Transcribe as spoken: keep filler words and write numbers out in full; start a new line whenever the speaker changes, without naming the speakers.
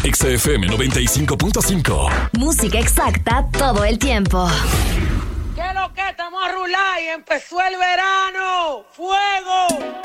Exa F M noventa y cinco punto cinco.
Música exacta todo el tiempo.
¿Qué es lo que estamos a rular y empezó el verano? ¡Fuego!